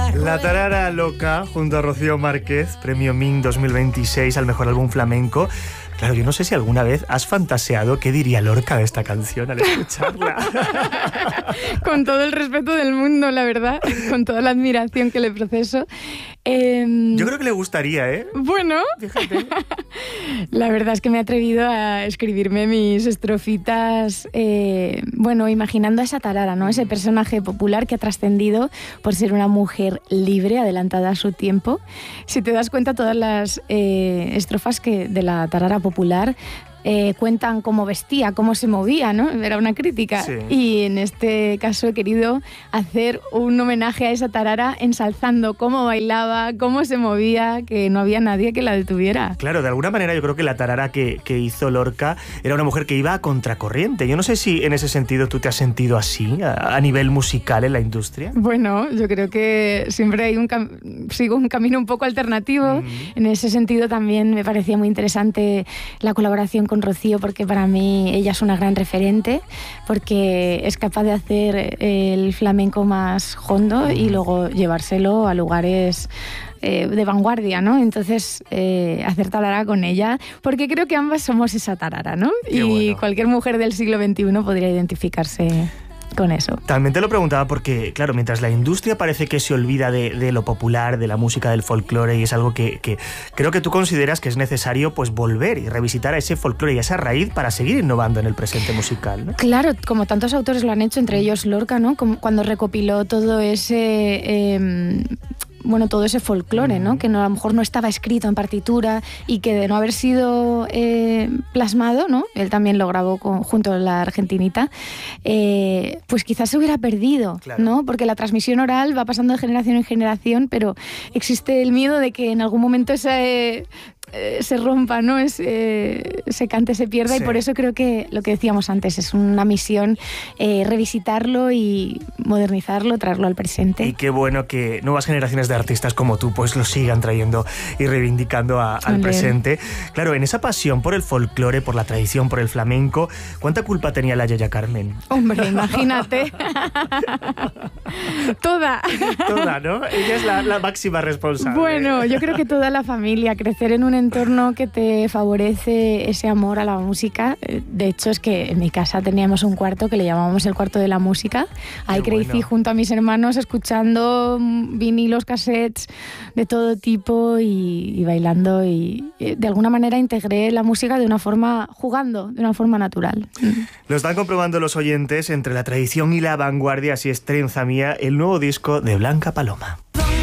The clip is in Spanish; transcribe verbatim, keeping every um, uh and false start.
La Tarara Loca, junto a Rocío Márquez, premio Ming dos mil veintiséis al mejor álbum flamenco. Claro, yo no sé si alguna vez has fantaseado qué diría Lorca de esta canción al escucharla. Con todo el respeto del mundo, la verdad, con toda la admiración que le proceso. Eh, yo creo que le gustaría, ¿eh? Bueno, fíjate. La verdad es que me he atrevido a escribirme mis estrofitas, eh, bueno, imaginando a esa tarara, ¿no? Ese personaje popular que ha trascendido por ser una mujer libre, adelantada a su tiempo. Si te das cuenta, todas las eh, estrofas que de la tarara popular Eh, cuentan cómo vestía, cómo se movía, ¿no? Era una crítica. Sí. Y en este caso he querido hacer un homenaje a esa tarara ensalzando cómo bailaba, cómo se movía, que no había nadie que la detuviera. Claro, de alguna manera yo creo que la tarara que, que hizo Lorca era una mujer que iba a contracorriente. Yo no sé si en ese sentido tú te has sentido así, a, a nivel musical en la industria. Bueno, yo creo que siempre hay un cam- sigo un camino un poco alternativo. Mm. En ese sentido también me parecía muy interesante la colaboración con Rocío, porque para mí ella es una gran referente, porque es capaz de hacer el flamenco más hondo y luego llevárselo a lugares eh, de vanguardia, ¿no? Entonces, eh, hacer tarara con ella, porque creo que ambas somos esa tarara, ¿no? Qué y bueno. Cualquier mujer del siglo veintiuno podría identificarse con eso. También te lo preguntaba porque, claro, mientras la industria parece que se olvida de, de lo popular, de la música, del folclore, y es algo que, que creo que tú consideras que es necesario pues volver y revisitar a ese folclore y a esa raíz para seguir innovando en el presente musical, ¿no? Claro, como tantos autores lo han hecho, entre ellos Lorca, ¿no? Como cuando recopiló todo ese... Eh, bueno, todo ese folclore, ¿no? Que no, a lo mejor no estaba escrito en partitura y que de no haber sido eh, plasmado, ¿no? Él también lo grabó con, junto a la argentinita, eh, pues quizás se hubiera perdido, claro. ¿No? Porque la transmisión oral va pasando de generación en generación, pero existe el miedo de que en algún momento ese... Eh, se rompa, ¿no? Ese, ese cante se pierda, sí. Y por eso creo que lo que decíamos antes es una misión eh, revisitarlo y modernizarlo, traerlo al presente. Y qué bueno que nuevas generaciones de artistas como tú pues lo sigan trayendo y reivindicando a, al presente. Claro, en esa pasión por el folclore, por la tradición, por el flamenco, ¿cuánta culpa tenía la Yaya Carmen? Hombre, imagínate. Toda. Toda, ¿no? Ella es la, la máxima responsable. Bueno, yo creo que toda la familia, crecer en un entorno que te favorece ese amor a la música. De hecho, es que en mi casa teníamos un cuarto que le llamábamos el cuarto de la música. Ahí Qué crecí bueno. junto a mis hermanos escuchando vinilos, cassettes de todo tipo y, y bailando, y de alguna manera integré la música de una forma, jugando, de una forma natural. Lo están comprobando los oyentes. Entre la tradición y la vanguardia, así es Trenza Mía, el nuevo disco de Blanca Paloma.